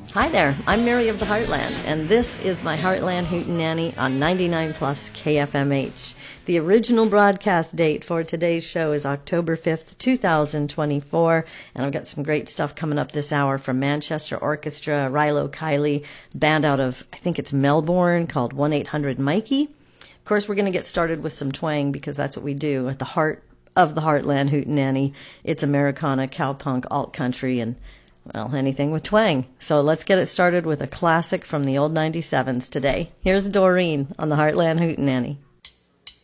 Hi there, I'm Mary of the Heartland, and this is my Heartland Hootenanny on 99 Plus KFMH. The original broadcast date for today's show is October 5th, 2024, and I've got some great stuff coming up this hour from Manchester Orchestra, Rilo Kiley, band out of, I think it's Melbourne, called 1-800-Mikey. Of course, we're going to get started with some twang, because that's what we do at the heart of the Heartland Hootenanny. It's Americana, cowpunk, alt country, and well, anything with twang. So let's get it started with a classic from the old 97s today. Here's Doreen on the Heartland Hootenanny.